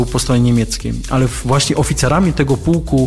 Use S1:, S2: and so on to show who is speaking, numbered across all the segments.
S1: po stronie niemieckiej, ale właśnie oficerami tego pułku,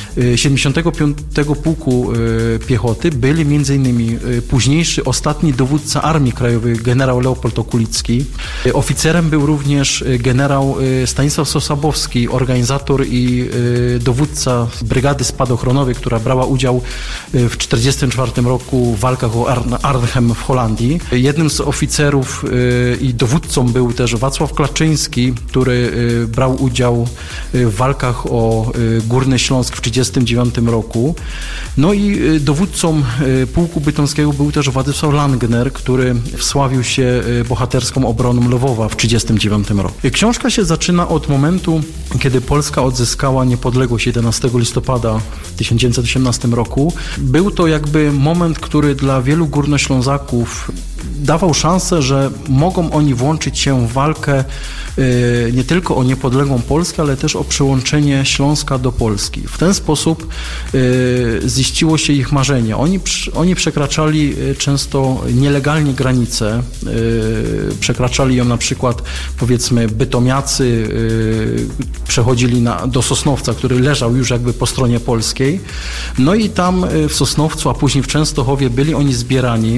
S1: 75. Pułku Piechoty byli m.in. późniejszy, ostatni dowódca Armii Krajowej, generał Leopold Okulicki. Oficerem był również generał Stanisław Sosabowski, organizator i dowódca brygady spadochronowej, która brała udział w 1944 roku w walkach o Arnhem w Holandii. Jednym z oficerów i dowódcą był też Wacław Klaczyński, który brał udział w walkach o Górny Śląsk w 1939 roku. No i dowódcą pułku bytomskiego był też Władysław Langner, który wsławił się bohaterską obroną Lwowa w 1939 roku. Książka się zaczyna od momentu, kiedy Polska odzyskała niepodległość 11 listopada w 1918 roku. Był to jakby moment, który dla wielu Górnoślązaków dawał szansę, że mogą oni włączyć się w walkę nie tylko o niepodległą Polskę, ale też o przyłączenie Śląska do Polski. W ten sposób ziściło się ich marzenie. Oni przekraczali często nielegalnie granice. Przekraczali ją na przykład, powiedzmy, bytomiacy, przechodzili do Sosnowca, który leżał już jakby po stronie polskiej. No i tam w Sosnowcu, a później w Częstochowie byli oni zbierani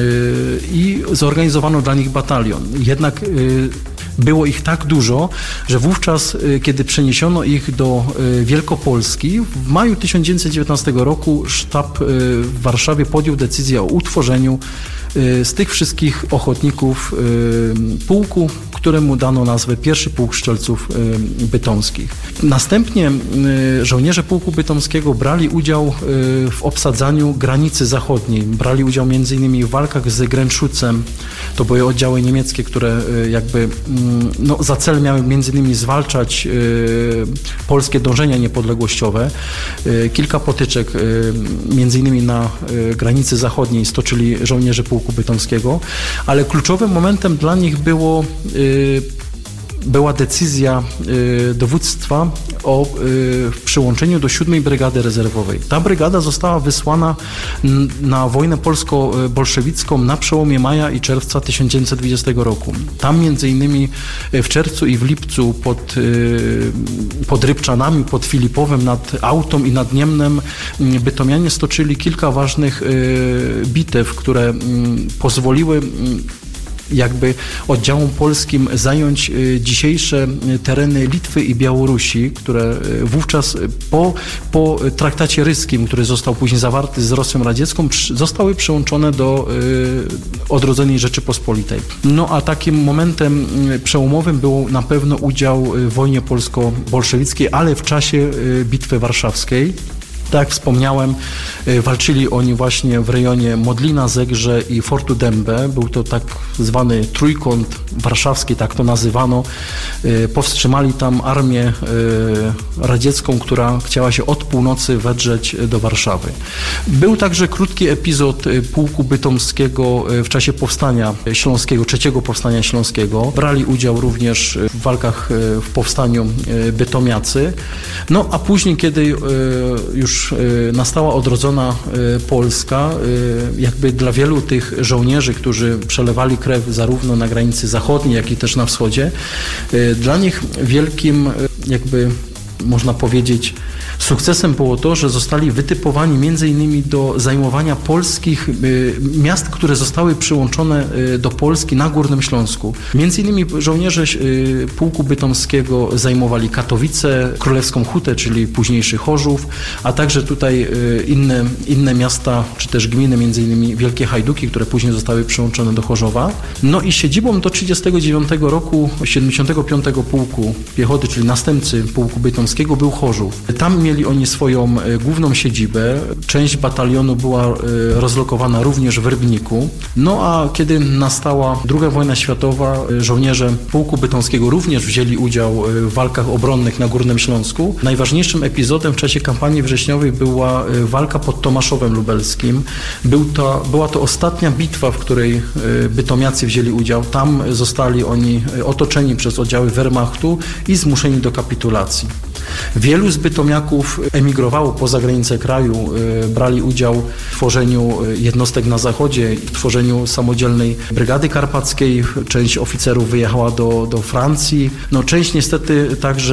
S1: i zorganizowano dla nich batalion. Jednak było ich tak dużo, że wówczas, kiedy przeniesiono ich do Wielkopolski, w maju 1919 roku sztab w Warszawie podjął decyzję o utworzeniu z tych wszystkich ochotników pułku, któremu dano nazwę Pierwszy Pułk Strzelców Bytomskich. Następnie żołnierze Pułku Bytomskiego brali udział w obsadzaniu granicy zachodniej. Brali udział m.in. w walkach z Gręszucem. To były oddziały niemieckie, które jakby za cel miały m.in. zwalczać polskie dążenia niepodległościowe. Kilka potyczek m.in. na granicy zachodniej stoczyli żołnierze Pułku Bytomskiego, ale kluczowym momentem dla nich była decyzja dowództwa o przyłączeniu do 7. Brygady Rezerwowej. Ta brygada została wysłana na wojnę polsko-bolszewicką na przełomie maja i czerwca 1920 roku. Tam między innymi w czerwcu i w lipcu pod Rybczanami, pod Filipowem, nad Autą i nad Niemnem bytomianie stoczyli kilka ważnych bitew, które pozwoliły jakby oddziałom polskim zająć dzisiejsze tereny Litwy i Białorusi, które wówczas po traktacie ryskim, który został później zawarty z Rosją Radziecką, zostały przyłączone do odrodzonej Rzeczypospolitej. No a takim momentem przełomowym był na pewno udział w wojnie polsko-bolszewickiej, ale w czasie Bitwy Warszawskiej. Tak jak wspomniałem, walczyli oni właśnie w rejonie Modlina, Zegrze i Fortu Dębę. Był to tak zwany trójkąt warszawski, tak to nazywano. Powstrzymali tam armię radziecką, która chciała się od północy wedrzeć do Warszawy. Był także krótki epizod Pułku Bytomskiego w czasie Powstania Śląskiego, III Powstania Śląskiego. Brali udział również w walkach w powstaniu bytomiacy. No a później, kiedy już nastała odrodzona Polska, jakby dla wielu tych żołnierzy, którzy przelewali krew zarówno na granicy zachodniej, jak i też na wschodzie, dla nich wielkim, jakby można powiedzieć, sukcesem było to, że zostali wytypowani między innymi do zajmowania polskich miast, które zostały przyłączone do Polski na Górnym Śląsku. Między innymi żołnierze Pułku Bytomskiego zajmowali Katowice, Królewską Hutę, czyli późniejszy Chorzów, a także tutaj inne miasta, czy też gminy, między innymi Wielkie Hajduki, które później zostały przyłączone do Chorzowa. No i siedzibą do 1939 roku 75. Pułku Piechoty, czyli następcy Pułku Bytomskiego, był Chorzów. Tam mieli oni swoją główną siedzibę. Część batalionu była rozlokowana również w Rybniku. No a kiedy nastała II wojna światowa, żołnierze Pułku Bytomskiego również wzięli udział w walkach obronnych na Górnym Śląsku. Najważniejszym epizodem w czasie kampanii wrześniowej była walka pod Tomaszowem Lubelskim. Była to ostatnia bitwa, w której bytomiacy wzięli udział. Tam zostali oni otoczeni przez oddziały Wehrmachtu i zmuszeni do kapitulacji. Wielu z bytomiaków emigrowało poza granice kraju, brali udział w tworzeniu jednostek na zachodzie, w tworzeniu samodzielnej Brygady Karpackiej. Część oficerów wyjechała do Francji. Część niestety także